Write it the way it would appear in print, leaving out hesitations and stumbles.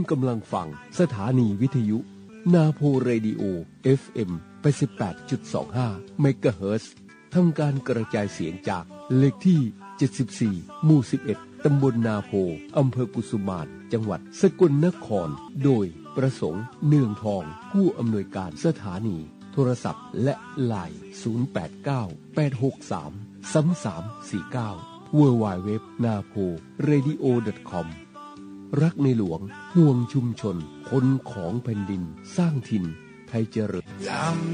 กำลังฟังสถานีวิทยุนาโพเรดิโอ FM 88.25 เมกะเฮิรตซ์ทำการกระจายเสียงจากเลขที่74หมู่11ตำบลนาโพอำเภอกุสุมารจังหวัดสกลนครโดยประสงค์เนืองทองผู้อำนวยการสถานีโทรศัพท์และไลน์0898633349 www.naporadio.com รักในหลวงห่วงชุมชนคนของแผ่นดินสร้างถิ่นไทยเจริญ